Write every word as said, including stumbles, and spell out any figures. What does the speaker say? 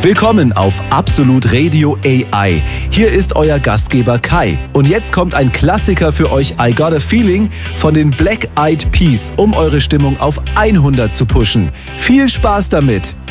Willkommen auf Absolut Radio A I. Hier ist euer Gastgeber Kai. Und jetzt kommt ein Klassiker für euch, I Got a Feeling von den Black Eyed Peas, um eure Stimmung auf hundert zu pushen. Viel Spaß damit!